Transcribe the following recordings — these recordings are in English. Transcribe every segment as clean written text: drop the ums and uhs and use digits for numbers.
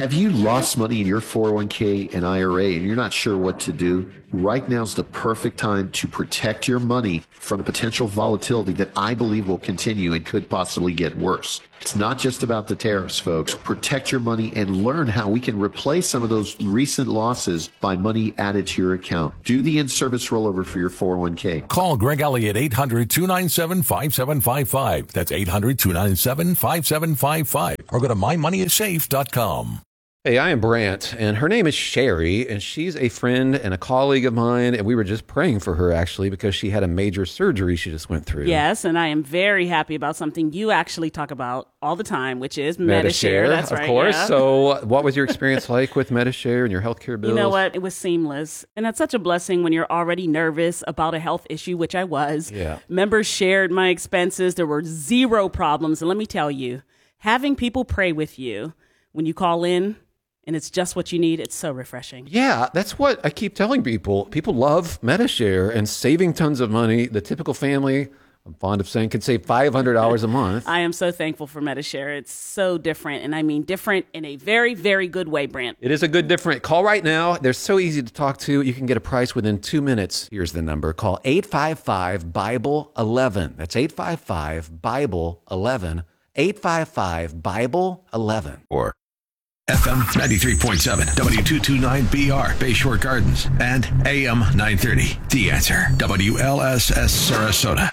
Have you lost money in your 401k and IRA and you're not sure what to do? Right now is the perfect time to protect your money from the potential volatility that I believe will continue and could possibly get worse. It's not just about the tariffs, folks. Protect your money and learn how we can replace some of those recent losses by money added to your account. Do the in-service rollover for your 401k. Call Greg Elliott 800-297-5755. That's 800-297-5755. Or go to mymoneyissafe.com. Hey, I am Brant, and her name is Sherry, and she's a friend and a colleague of mine, and we were just praying for her, actually, because she had a major surgery she just went through. Yes, and I am very happy about something you actually talk about all the time, which is Medi-Share. That's right, of course. Yeah. So what was your experience like with Medi-Share and your healthcare bills? You know what? It was seamless, and that's such a blessing when you're already nervous about a health issue, which I was. Yeah. Members shared my expenses. There were zero problems, and let me tell you, having people pray with you when you call in, and it's just what you need, it's so refreshing. Yeah, that's what I keep telling people. People love Medi-Share and saving tons of money. The typical family, I'm fond of saying, can save $500 a month. I am so thankful for Medi-Share. It's so different, and I mean different in a very, very good way, Brant. It is a good different. Call right now. They're so easy to talk to. You can get a price within 2 minutes. Here's the number. Call 855-BIBLE-11. That's 855-BIBLE-11. 855-BIBLE-11. Or FM 93.7, W229BR, Bayshore Gardens, and AM 930. The Answer, WLSS Sarasota.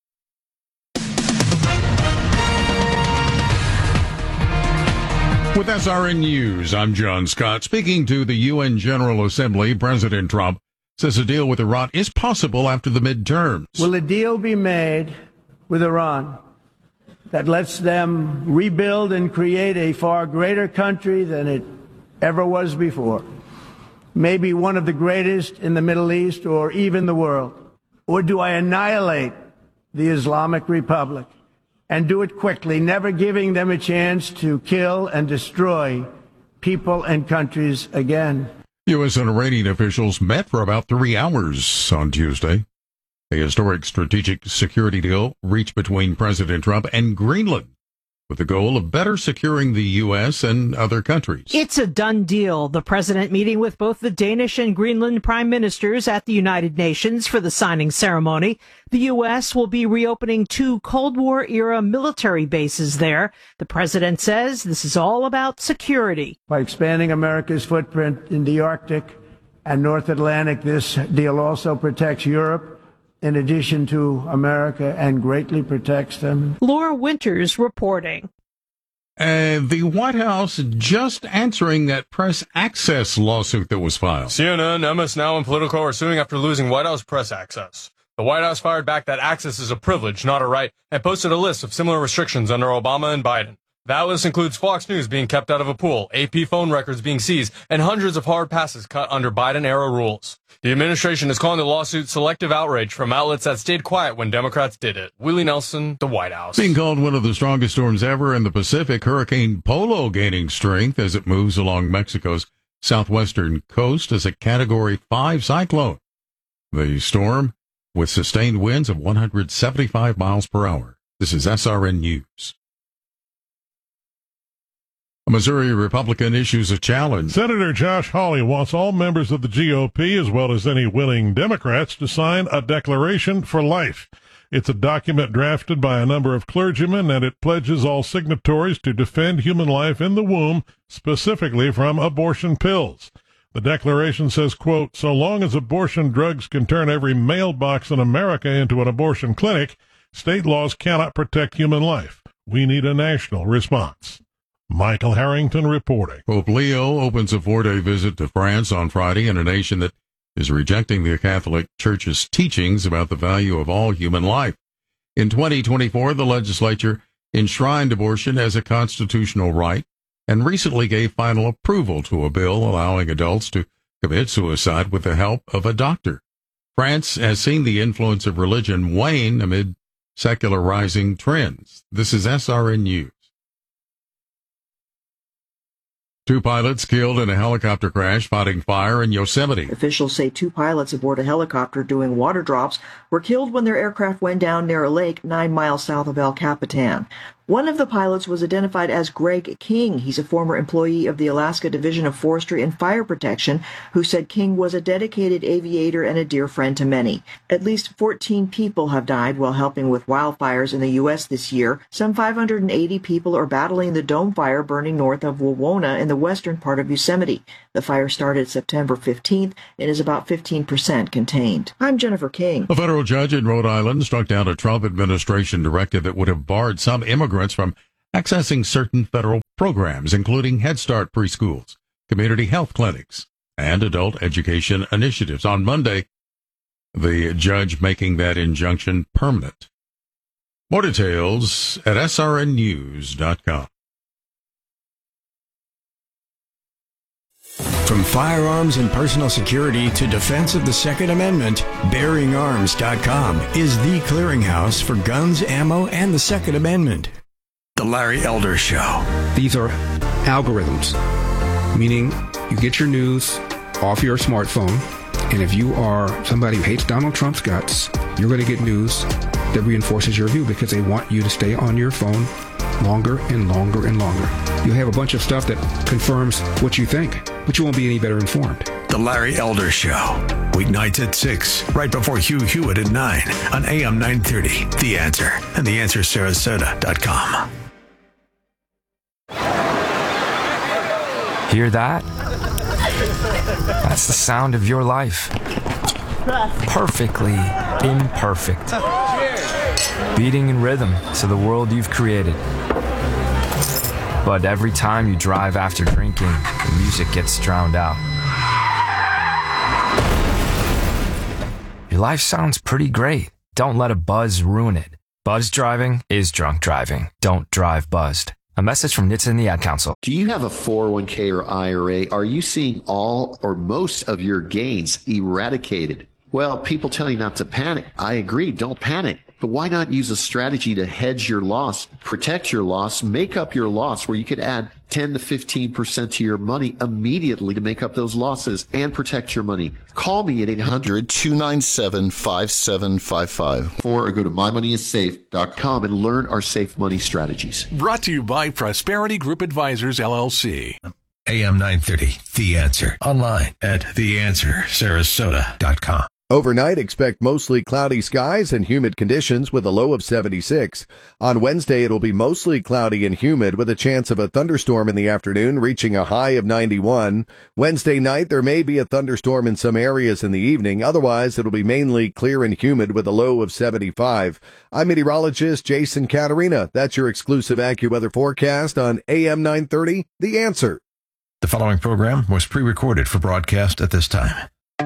With SRN News, I'm John Scott. Speaking to the UN General Assembly, President Trump says a deal with Iran is possible after the midterms. Will a deal be made with Iran that lets them rebuild and create a far greater country than it ever was before? Maybe one of the greatest in the Middle East or even the world? Or do I annihilate the Islamic Republic and do it quickly, never giving them a chance to kill and destroy people and countries again? U.S. and Iranian officials met for about 3 hours on Tuesday. A historic strategic security deal reached between President Trump and Greenland with the goal of better securing the U.S. and other countries. It's a done deal. The president meeting with both the Danish and Greenland prime ministers at the United Nations for the signing ceremony. The U.S. will be reopening 2 Cold War-era military bases there. The president says this is all about security. By expanding America's footprint in the Arctic and North Atlantic, this deal also protects Europe in addition to America and greatly protects them. Laura Winters reporting. The White House just answering that press access lawsuit that was filed. CNN, MS Now, and Politico are suing after losing White House press access. The White House fired back that access is a privilege, not a right, and posted a list of similar restrictions under Obama and Biden. That list includes Fox News being kept out of a pool, AP phone records being seized, and hundreds of hard passes cut under Biden-era rules. The administration is calling the lawsuit selective outrage from outlets that stayed quiet when Democrats did it. Willie Nelson, the White House. Being called one of the strongest storms ever in the Pacific, Hurricane Polo gaining strength as it moves along Mexico's southwestern coast as a Category 5 cyclone. The storm with sustained winds of 175 miles per hour. This is SRN News. A Missouri Republican issues a challenge. Senator Josh Hawley wants all members of the GOP, as well as any willing Democrats, to sign a Declaration for Life. It's a document drafted by a number of clergymen, and it pledges all signatories to defend human life in the womb, specifically from abortion pills. The declaration says, quote, "So long as abortion drugs can turn every mailbox in America into an abortion clinic, state laws cannot protect human life. We need a national response." Michael Harrington reporting. Pope Leo opens a 4-day visit to France on Friday in a nation that is rejecting the Catholic Church's teachings about the value of all human life. In 2024, the legislature enshrined abortion as a constitutional right and recently gave final approval to a bill allowing adults to commit suicide with the help of a doctor. France has seen the influence of religion wane amid secularizing trends. This is SRN News. 2 pilots killed in a helicopter crash fighting fire in Yosemite. Officials say 2 pilots aboard a helicopter doing water drops were killed when their aircraft went down near a lake 9 miles south of El Capitan. One of the pilots was identified as Greg King. He's a former employee of the Alaska Division of Forestry and Fire Protection who said King was a dedicated aviator and a dear friend to many. At least 14 people have died while helping with wildfires in the U.S. this year. Some 580 people are battling the dome fire burning north of Wawona in the western part of Yosemite. The fire started September 15th and is about 15% contained. I'm Jennifer King. A federal judge in Rhode Island struck down a Trump administration directive that would have barred some immigrants from accessing certain federal programs, including Head Start preschools, community health clinics, and adult education initiatives. On Monday, the judge making that injunction permanent. More details at srnnews.com. From firearms and personal security to defense of the Second Amendment, BearingArms.com is the clearinghouse for guns, ammo, and the Second Amendment. The Larry Elder Show. These are algorithms, meaning you get your news off your smartphone, and if you are somebody who hates Donald Trump's guts, you're going to get news that reinforces your view because they want you to stay on your phone longer and longer and longer. You'll have a bunch of stuff that confirms what you think, but you won't be any better informed. The Larry Elder Show. Weeknights at 6, right before Hugh Hewitt at 9 on AM 930. The Answer and TheAnswerSarasota.com. Hear that? That's the sound of your life. Perfectly imperfect. Beating in rhythm to the world you've created. But every time you drive after drinking, the music gets drowned out. Your life sounds pretty great. Don't let a buzz ruin it. Buzz driving is drunk driving. Don't drive buzzed. A message from NHTSA and the Ad Council. Do you have a 401k or IRA? Are you seeing all or most of your gains eradicated? Well, people tell you not to panic. I agree, don't panic. But why not use a strategy to hedge your loss, protect your loss, make up your loss, where you could add 10 to 15% to your money immediately to make up those losses and protect your money? Call me at 800-297-5755 or go to mymoneyissafe.com and learn our safe money strategies. Brought to you by Prosperity Group Advisors, LLC. AM 930, The Answer. Online at TheAnswerSarasota.com. Overnight, expect mostly cloudy skies and humid conditions with a low of 76. On Wednesday, it'll be mostly cloudy and humid with a chance of a thunderstorm in the afternoon, reaching a high of 91. Wednesday night, there may be a thunderstorm in some areas in the evening. Otherwise, it'll be mainly clear and humid with a low of 75. I'm meteorologist Jason Caterina. That's your exclusive AccuWeather forecast on AM 930, The Answer. The following program was pre-recorded for broadcast at this time.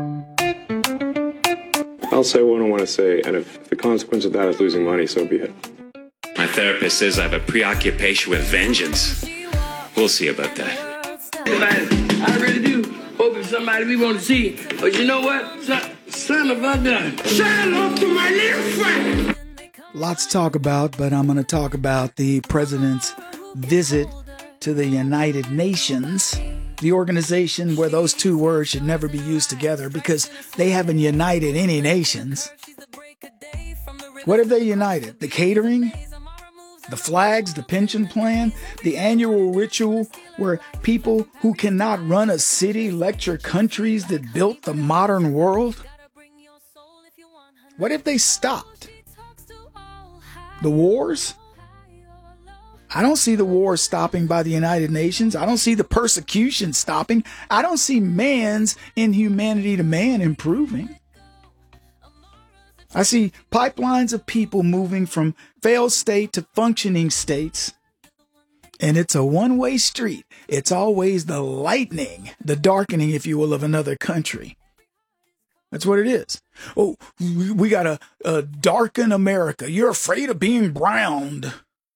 I'll say what I want to say, and if the consequence of that is losing money, so be it. My therapist says I have a preoccupation with vengeance. We'll see about that. I really do hope it's somebody we want to see. But you know what? Son of a gun. Say hello to my little friend. Lots to talk about, but I'm going to talk about the president's visit to the United Nations, the organization where those two words should never be used together because they haven't united any nations. What have they united? The catering, the flags, the pension plan, the annual ritual where people who cannot run a city lecture countries that built the modern world? What if they stopped? The wars? I don't see the war stopping by the United Nations. I don't see the persecution stopping. I don't see man's inhumanity to man improving. I see pipelines of people moving from failed state to functioning states. And it's a one-way street. It's always the lightening, the darkening, if you will, of another country. That's what it is. Oh, we got to darken America. You're afraid of being browned.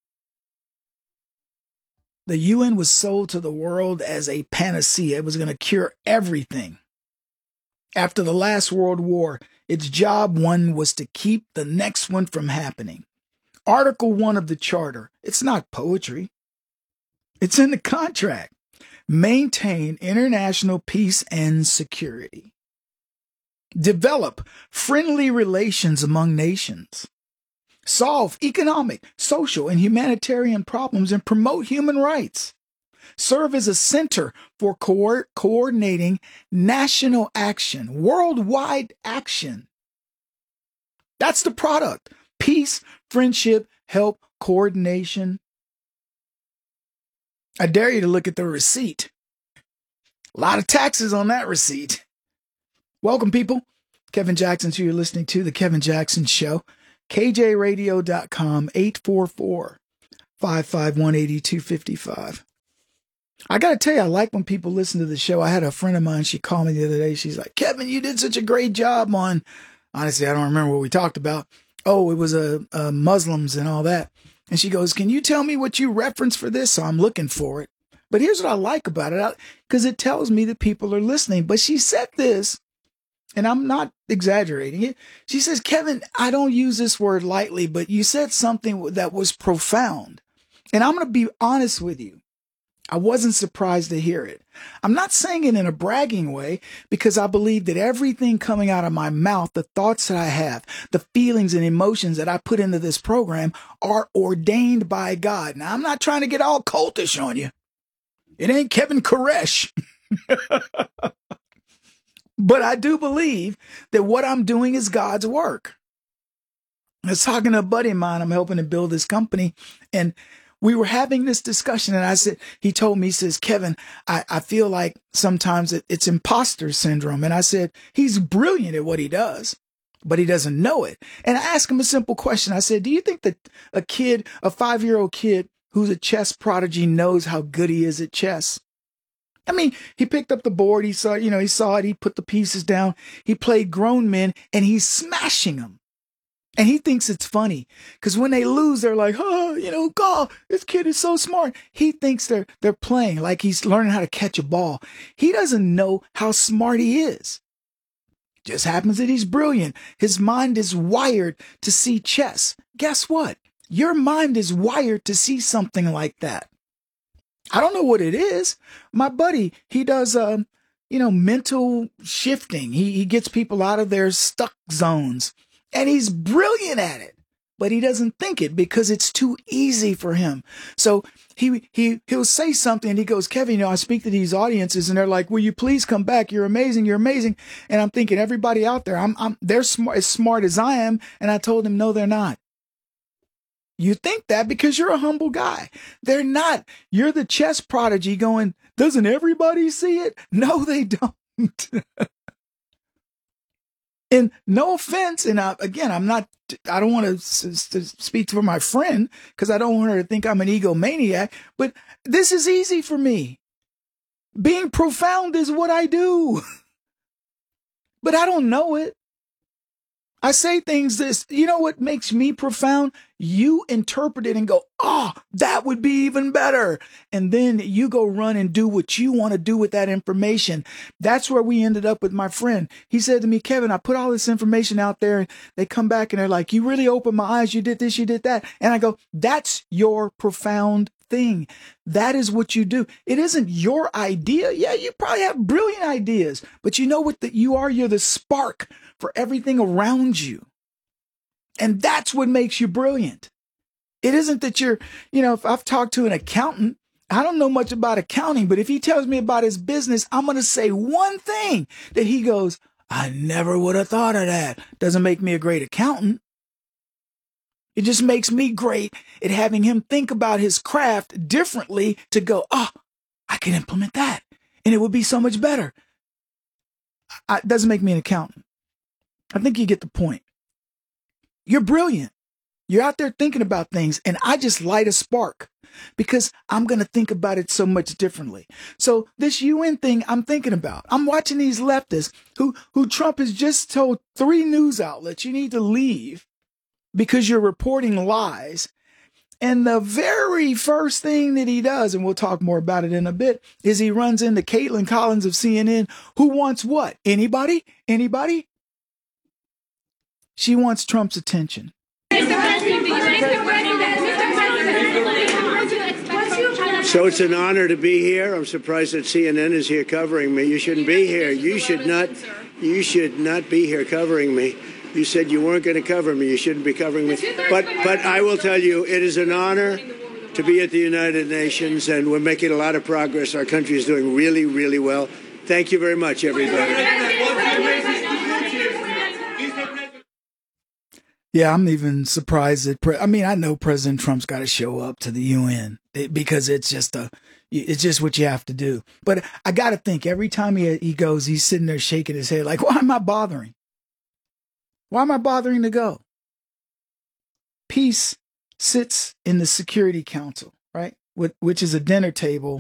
The UN was sold to the world as a panacea. It was going to cure everything. After the last World War, its job one was to keep the next one from happening. Article 1 of the Charter, it's not poetry. It's in the contract. Maintain international peace and security. Develop friendly relations among nations. solve economic, social, and humanitarian problems, and promote human rights. Serve as a center for coordinating national action, worldwide action. That's the product. Peace, friendship, help, coordination. I dare you to look at the receipt. A lot of taxes on that receipt. Welcome, people. Kevin Jackson, who you're listening to, The Kevin Jackson Show. KJRadio.com, 844-551-8255. I got to tell you, I like when people listen to the show. I had a friend of mine, she called me the other day. She's like, Kevin, you did such a great job on, honestly, I don't remember what we talked about. Oh, it was Muslims and all that. And she goes, can you tell me what you referenced for this? So I'm looking for it. But here's what I like about it, because it tells me that people are listening. But she said this, and I'm not exaggerating it. She says, Kevin, I don't use this word lightly, but you said something that was profound. And I'm going to be honest with you. I wasn't surprised to hear it. I'm not saying it in a bragging way, because I believe that everything coming out of my mouth, the thoughts that I have, the feelings and emotions that I put into this program are ordained by God. Now, I'm not trying to get all cultish on you. It ain't Kevin Koresh. But I do believe that what I'm doing is God's work. I was talking to a buddy of mine. I'm helping to build this company, and we were having this discussion, and I said, he told me, he says, Kevin, I feel like sometimes it's imposter syndrome. And I said, he's brilliant at what he does, but he doesn't know it. And I asked him a simple question. I said, do you think that a 5-year-old kid who's a chess prodigy knows how good he is at chess? I mean, he picked up the board. He saw it. He put the pieces down. He played grown men, and he's smashing them. And he thinks it's funny, because when they lose, they're like, oh, God, this kid is so smart. He thinks they're playing like he's learning how to catch a ball. He doesn't know how smart he is. Just happens that he's brilliant. His mind is wired to see chess. Guess what? Your mind is wired to see something like that. I don't know what it is. My buddy, he does, mental shifting. He gets people out of their stuck zones, and he's brilliant at it, but he doesn't think it because it's too easy for him. So he'll say something, and he goes, Kevin, I speak to these audiences, and they're like, will you please come back? You're amazing. You're amazing. And I'm thinking, everybody out there, they're as smart as I am. And I told him, no, they're not. You think that because you're a humble guy. They're not. You're the chess prodigy going, doesn't everybody see it? No, they don't. And no offense. And I don't want to speak for my friend, because I don't want her to think I'm an egomaniac, but this is easy for me. Being profound is what I do, but I don't know it. I say things you know what makes me profound? You interpret it and go, oh, that would be even better. And then you go run and do what you want to do with that information. That's where we ended up with my friend. He said to me, Kevin, I put all this information out there, and they come back and they're like, you really opened my eyes. You did this, you did that. And I go, that's your profound thing. That is what you do. It isn't your idea. Yeah, you probably have brilliant ideas, but you know what you are? You're the spark for everything around you. And that's what makes you brilliant. It isn't that if I've talked to an accountant, I don't know much about accounting, but if he tells me about his business, I'm going to say one thing that he goes, I never would have thought of that. Doesn't make me a great accountant. It just makes me great at having him think about his craft differently to go, I can implement that, and it would be so much better. It doesn't make me an accountant. I think you get the point. You're brilliant. You're out there thinking about things, and I just light a spark because I'm going to think about it so much differently. So this UN thing I'm thinking about, I'm watching these leftists who Trump has just told 3 news outlets, you need to leave because you're reporting lies. And the very first thing that he does, and we'll talk more about it in a bit, is he runs into Caitlin Collins of CNN, who wants what? Anybody? Anybody? She wants Trump's attention. So it's an honor to be here. I'm surprised that CNN is here covering me. You shouldn't be here. You should not be here covering me. You said you weren't going to cover me. You shouldn't be covering me. But I will tell you, it is an honor to be at the United Nations, and we're making a lot of progress. Our country is doing really, really well. Thank you very much, everybody. Yeah, I'm even surprised that. I know President Trump's got to show up to the UN because it's just what you have to do. But I got to think every time he goes, he's sitting there shaking his head like, why am I bothering? Why am I bothering to go? Peace sits in the Security Council, right? Which is a dinner table